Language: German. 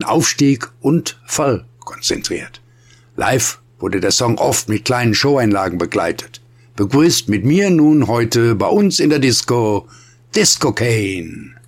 Aufstieg und Fall konzentriert. Live wurde der Song oft mit kleinen Showeinlagen begleitet. Begrüßt mit mir nun heute bei uns in der Disco Disco Kane.